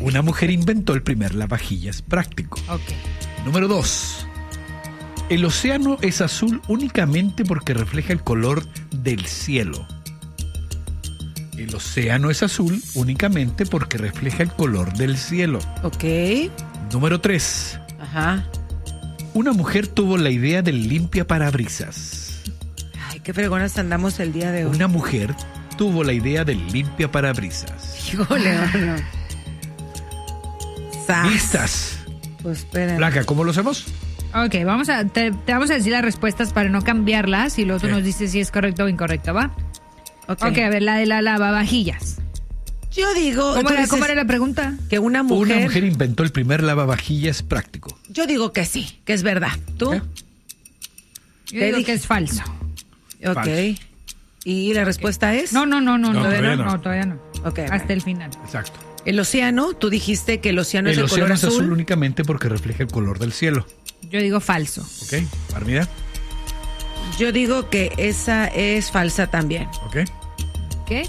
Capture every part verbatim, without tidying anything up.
Una mujer inventó el primer lavavajillas práctico. Ok. Número dos. El océano es azul únicamente porque refleja el color del cielo. El océano es azul únicamente porque refleja el color del cielo. Ok. Número tres. Ajá. Una mujer tuvo la idea del limpia parabrisas. Ay, qué fregonas andamos el día de hoy. Una mujer tuvo la idea del limpia parabrisas. Híjole, no. Sas. ¿Listas? Pues espera. Blanca, ¿cómo lo hacemos? Ok, vamos a, te, te vamos a decir las respuestas para no cambiarlas y luego tú Sí. nos dices si es correcto o incorrecto, ¿va? Ok. Ok, a ver, la de la lavavajillas. Yo digo. ¿Cómo tú era, dices ¿Cómo era la pregunta? Que una mujer. Una mujer inventó el primer lavavajillas práctico. Yo digo que sí, que es verdad. ¿Tú? ¿Qué? Yo Te digo dije- que es falso. Ok. Falso. ¿Y la respuesta es? No, no, no, no, No, no, todavía no, no. todavía no. Ok, Hasta bueno. el final. Exacto. El océano, tú dijiste que el océano es El de color océano es azul. azul únicamente porque refleja el color del cielo. Yo digo falso. ¿Ok? Armida. Yo digo que esa es falsa también. ¿Ok? ¿Qué?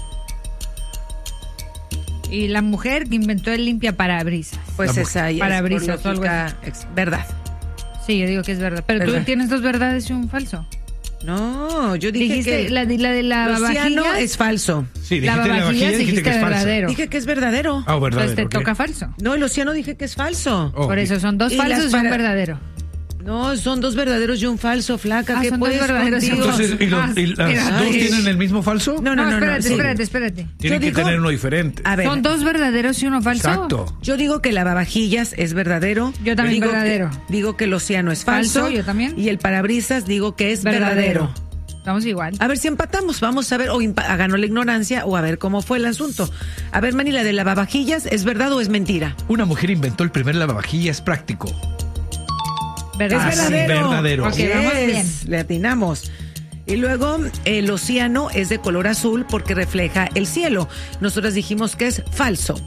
Y la mujer que inventó el limpia parabrisas. Pues La esa ya Parabrisas es por o algo lógica ex- verdad. Sí, yo digo que es verdad. Pero ¿Verdad? tú tienes dos verdades y un falso. No, yo dije Dijiste que la, de- la de la el océano lavavajillas. es falso. Sí, dijiste Lavavajillas lavavajillas y dijiste dijiste que es falsa. verdadero. Dije que es verdadero. Ah, verdadero. Entonces te ok. toca falso. No, el océano dije que es falso. Oh, Por ok. eso son dos Y falsos las y un para- verdadero. No, son dos verdaderos y un falso, flaca. Ah, ¿Qué son dos puedes verdaderos y un contigo? Entonces, ¿y, los- Ah, y las espera. dos Ay. tienen el mismo falso? No, no, no, no. espérate, sí. espérate, espérate. Tienen Yo que digo- tener uno diferente. A ver, Son dos verdaderos y uno falso. Exacto. yo digo que lavavajillas es verdadero. Yo también digo verdadero. Que, digo que el océano es falso. Falso, yo también. Y el parabrisas digo que es verdadero. Verdadero. Estamos igual. A ver si empatamos, vamos a ver, o impa- ganó la ignorancia, o a ver cómo fue el asunto. A ver, Manny, la de lavavajillas, ¿es verdad o es mentira? Una mujer inventó el primer lavavajillas práctico. ¿Verdad? Es Ah, sí, verdadero. verdadero. Ok, vamos bien. Le atinamos. Y luego, el océano es de color azul porque refleja el cielo. Nosotros dijimos que es falso.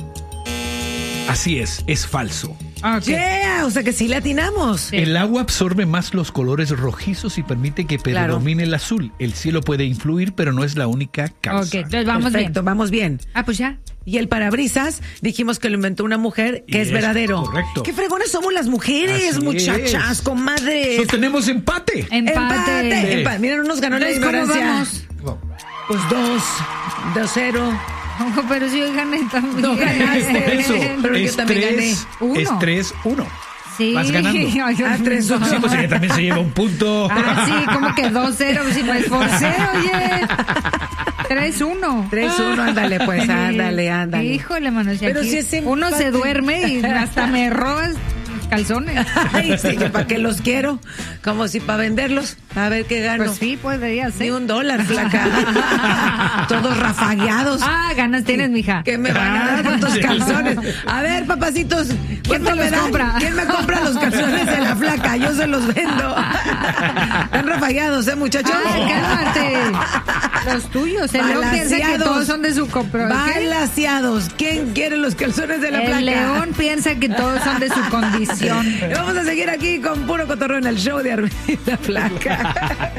Así es, es falso. Ah, ok. Yeah, o sea que sí le atinamos. Sí. El agua absorbe más los colores rojizos y permite que Claro. predomine el azul. El cielo puede influir, pero no es la única causa. Ok, entonces vamos Perfecto, bien. vamos bien. Ah, pues ya. Y el parabrisas, dijimos que lo inventó una mujer que Y es, es verdadero. correcto. Qué fregonas somos las mujeres, Así muchachas, es. comadres. Entonces tenemos empate. Empate. Empate. Empa- Mira, no nos ganó la Entonces, ¿cómo ignorancia. vamos? Pues dos, dos cero. No, pero si yo gané también. No ganaste. Por eso, Pero yo es también gané. tres, Uno. es tres uno. Sí. Vas ganando. Ay, Dios Ah, tres, mío. uno. Sí, pues ella también se lleva un punto. Ah, sí, como que dos cero, si me esforcé, oye. tres uno. tres uno, ándale, pues, ándale, ándale. Híjole, mano, si Pero aquí si es uno empate. se duerme y hasta me robas los calzones. Ay, sí, que para qué los quiero. Como si para venderlos. A ver qué gano. Pues sí, podría Ni ser. un dólar, flaca. Todos rafagueados. Ah, ganas tienes, mija. ¿Qué me van a dar por tus calzones? A ver, papacitos, ¿cuánto me me los dan? compra? ¿Quién me compra los calzones de la flaca? Yo se los vendo. Están rafagueados, ¿eh, muchachos? Ay, cálmate. Los tuyos. El león piensa que Balaseados. todos son de su compra. ¿qué? Balaseados. ¿Quién quiere los calzones de la flaca? El león piensa que todos son de su condición. Vamos a seguir aquí con puro cotorreo en el show de Armida Flaca.